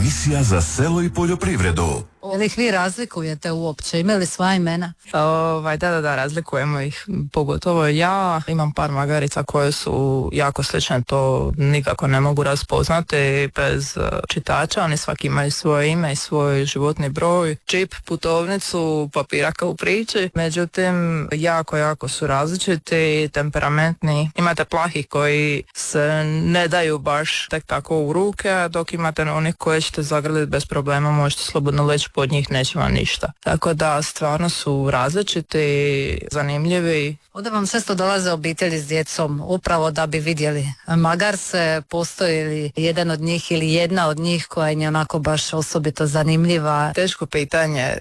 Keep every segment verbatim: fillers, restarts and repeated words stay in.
Emisija za selo i poljoprivredu. Je li ih vi razlikujete uopće? Imaju li sva imena? Ovaj, da, da, da, razlikujemo ih. Pogotovo ja imam par magarica koje su jako slične, to nikako ne mogu raspoznati bez čitača. Oni svaki imaju svoje ime i svoj životni broj, čip, putovnicu, papira kao u priči. Međutim, jako, jako su različiti, temperamentni. Imate plahih koji se ne daju baš tek tako u ruke, dok imate onih koje ćete zagrliti bez problema, možete slobodno leći pod njih, neće vam ništa. Tako da stvarno su različiti, zanimljivi. Ovdje vam često dolaze obitelji s djecom upravo da bi vidjeli magarce, postoji li jedan od njih ili jedna od njih koja je onako baš osobito zanimljiva? Teško pitanje.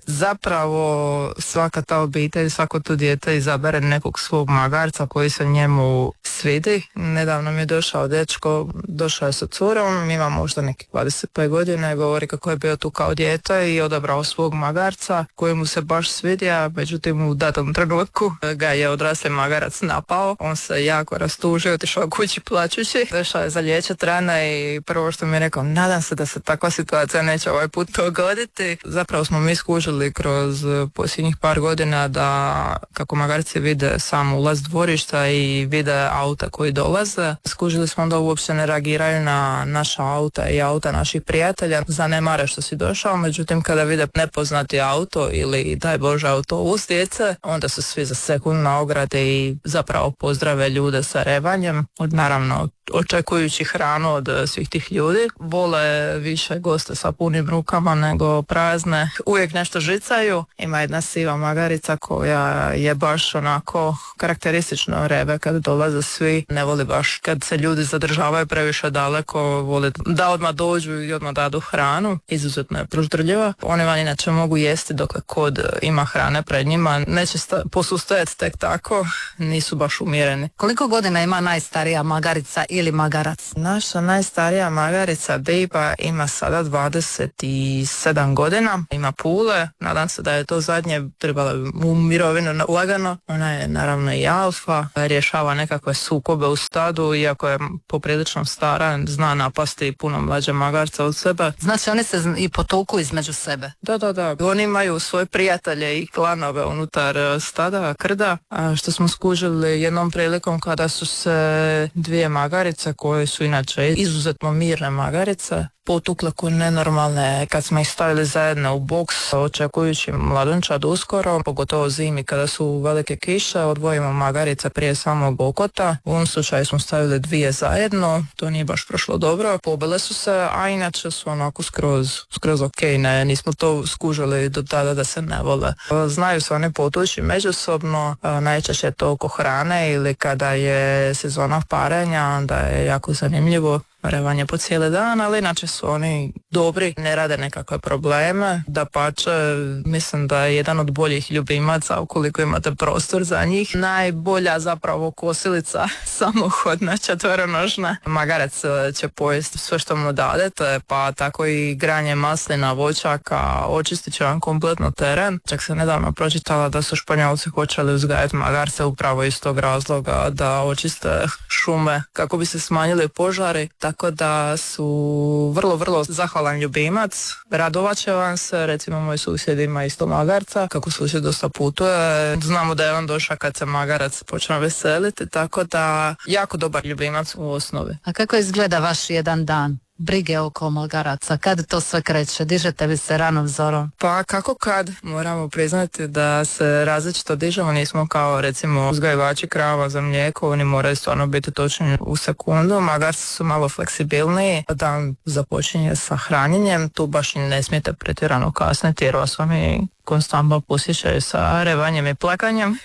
Zapravo svaka ta obitelj, svako to dijete izabere nekog svog magarca koji se njemu svidi. Nedavno mi je došao dečko, došao je sa curom, ima možda nekih dvadeset pet godina i govori kako je bio tu kao dijete i odabrao svog magarca koji mu se baš svidio, međutim u datom trenutku ga je odrasli magarac napao, on se jako rastužio, otišao kući plačući, došao je za liječit rane i prvo što mi je rekao, nadam se da se takva situacija neće ovaj put dogoditi. Zapravo smo mi skužili kroz posljednjih par godina da kako magarci vide sam ulaz dvorišta i vide auta koji dolaze, skužili smo da uopće ne reagiraju na naša auta i auta naših prijatelja, zanemare što si došao, međutim kada vide nepoznati auto ili daj Bože autobus djece, onda su svi za sekund na ograde i zapravo pozdrave ljude sa revanjem, od naravno očekujući hranu od svih tih ljudi. Vole više goste sa punim rukama nego prazne. Uvijek nešto žicaju. Ima jedna siva magarica koja je baš onako karakteristično reve kad dolaze svi. Ne voli baš kad se ljudi zadržavaju previše daleko, voli da odmah dođu i odmah dadu hranu. Izuzetno je proždrljiva. Oni vam inače mogu jesti dok kod ima hrane pred njima. Neće sta- posustajati tek tako, nisu baš umjereni. Koliko godina ima najstarija magarica ili magarac? Naša najstarija magarica Biba ima sada dvadeset sedam godina, ima pule, nadam se da je to zadnje, trebala u mirovinu lagano. Ona je naravno i alfa, rješava nekakve sukobe u stadu, iako je poprilično stara, zna napasti puno mlađe magarca od sebe. Znači oni se i potuku između sebe? Da, da, da. Oni imaju svoje prijatelje i klanove unutar stada, krda, a što smo skužili jednom prilikom kada su se dvije magarice koje su inače izuzetno mirne magarice potukle ko nenormalne kad smo ih stavili zajedno u boks očekujući mladunčad uskoro, pogotovo zimi kada su velike kiše, odvojimo magarice prije samog okota. U ovom slučaju smo stavili dvije zajedno, to nije baš prošlo dobro, pobile su se, a inače su onako skroz, skroz ok, ne, nismo to skužili do tada da se ne vole. Znaju se one potući međusobno, najčešće je to oko hrane ili kada je sezona parenja, onda je jako zanimljivo revanje po cijeli dan, ali inače su oni dobri, ne rade nekakve probleme, dapače, mislim da je jedan od boljih ljubimaca ukoliko imate prostor za njih. Najbolja zapravo kosilica, samohodna, četvoronožna. Magarac će pojesti sve što mu dadete, pa tako i granje maslina, voćaka, očistit će vam kompletno teren. Čak se nedavno pročitala da su Španjolci počeli uzgajati magarce upravo iz tog razloga da očiste šume kako bi se smanjili požari. Tako da su vrlo, vrlo zahvalan ljubimac. Radovat će vam se, recimo moj susjed ima isto magarca, kako susjed dosta putuje. Znamo da je on došao kad se magarac počne veseliti, tako da jako dobar ljubimac u osnovi. A kako izgleda vaš jedan dan brige oko magaraca? Kad to sve kreće? Dižete li se rano zorom? Pa kako kad? Moramo priznati da se različito dižemo, nismo kao recimo uzgajivači krava za mlijeko, oni moraju stvarno biti točni u sekundu, magarci su malo fleksibilniji, dan započinje sa hranjenjem, tu baš ne smijete pretjerano kasniti jer vas vam je konstantno posjećaju sa revanjem i plakanjem,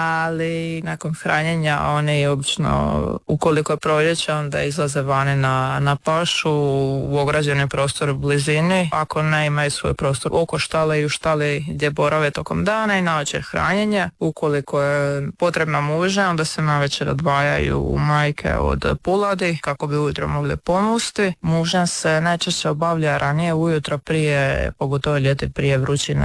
ali nakon hranjenja oni obično, ukoliko je proljeće, onda izlaze vani na, na pašu u ograđeni prostor u blizini, ako ne imaju svoj prostor oko štale i u štali gdje borave tokom dana i navečer hranjenje. Ukoliko je potrebna muža, onda se navečer odvajaju majke od puladi kako bi ujutro mogli pomusti. Mužan se najčešće obavlja ranije ujutro prije, pogotovo ljeti prije vrućina i prije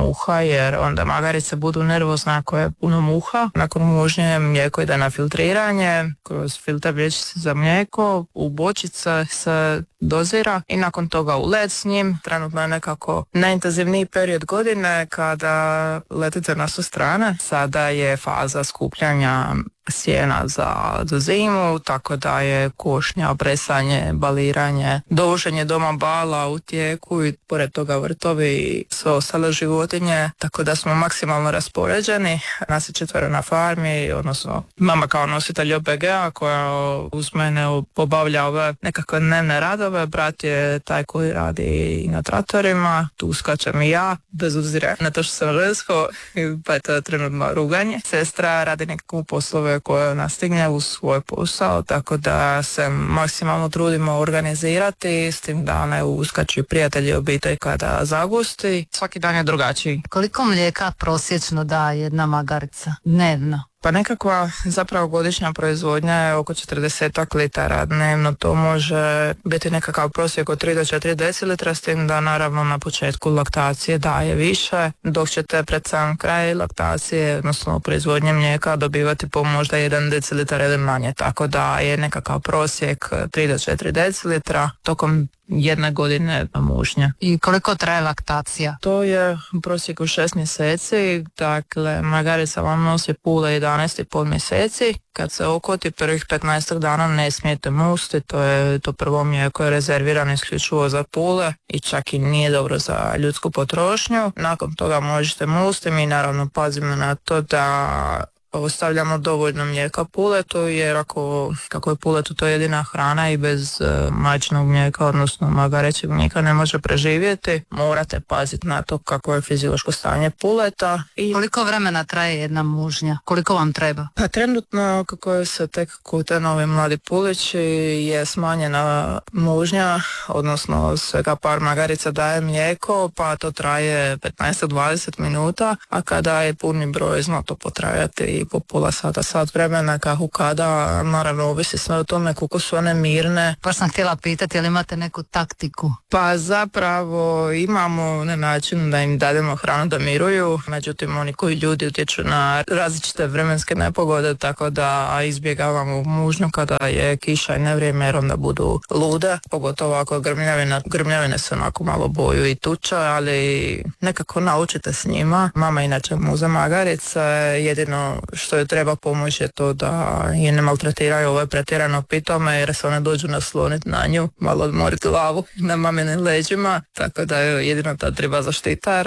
muha, jer onda magarice budu nervozne ako je puno muha. Nakon mužnje mlijeko ide na filtriranje, kroz filter vrećice za mlijeko, u bočice se dozira i nakon toga u led s njim. Trenutno je nekako najintenzivniji period godine kada letite na sve strane. Sada je faza skupljanja sjena za, za zimu, tako da je košnja, bresanje, baliranje, dovoženje doma bala u tijeku i pored toga vrtovi i sve ostale životinje, tako da smo maksimalno raspoređeni. Nas je četvero na farmi, odnosno mama kao nositelj O P G-a koja uz mene obavlja ove nekakve dnevne radove, brat je taj koji radi i na traktorima, tu uskačem i ja, bez obzira na to što sam žensko, pa je to trenutno ruganje. Sestra radi nekakvu poslove koje nastigne u svoj posao, tako da se maksimalno trudimo organizirati, s tim da ne uskaču prijatelji i obitelj kada zagusti. Svaki dan je drugačiji. Koliko mlijeka prosječno da jedna magarica dnevno? Pa nekakva zapravo godišnja proizvodnja je oko četrdeset litara dnevno, to može biti nekakav prosjek od tri do četiri decilitra, s tim da naravno na početku laktacije daje više, dok ćete pred sam kraj laktacije, odnosno proizvodnje mlijeka, dobivati po možda jedan decilitar ili manje, tako da je nekakav prosjek tri do četiri decilitra tokom jedne godine mužnje. I koliko traje laktacija? To je u prosjeku šest mjeseci, dakle magarica vam nosi pule jedanaest i pol mjeseci. Kad se okoti prvih petnaest dana ne smijete musti, to je to prvo mlijeko je rezervirano isključivo za pule i čak i nije dobro za ljudsku potrošnju. Nakon toga možete musti, mi naravno pazimo na to da ostavljamo dovoljno mlijeka puletu, jer ako, kako je puletu to je jedina hrana i bez uh, majčinog mlijeka, odnosno magarećeg mlijeka ne može preživjeti, morate paziti na to kako je fiziološko stanje puleta. I koliko vremena traje jedna mužnja? Koliko vam treba? Pa trenutno kako se tek kute novi mladi pulići je smanjena mužnja, odnosno svega par magarica daje mlijeko, pa to traje petnaest do dvadeset minuta, a kada je puni broj zna to potrajati i po pola sata, sat vremena, kako kada, naravno ovisi sve o tome koliko su one mirne. Pa sam htjela pitati, jel imate neku taktiku? Pa zapravo imamo na način da im dademo hranu da miruju, međutim oni koji ljudi utječu na različite vremenske nepogode, tako da izbjegavamo mužnju kada je kiša i nevrijeme, jer onda budu lude, pogotovo ako je grmljavina. Grmljavine se onako malo boju i tuča, ali nekako naučite s njima. Mama inače muza magarice, jedino što joj treba pomoći je to da je ne maltretiraju ove pretjerano pitome, jer se one dođu nasloniti na nju, malo odmoriti glavu na maminim leđima, tako da je jedino ta treba zaštitar,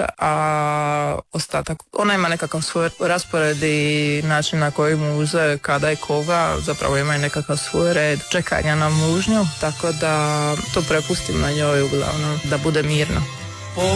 a ostatak, ona ima nekakav svoj raspored i način na koji muze, kada i koga, zapravo ima i nekakav svoj red čekanja na mužnju, tako da to prepustim na njoj uglavnom, da bude mirno.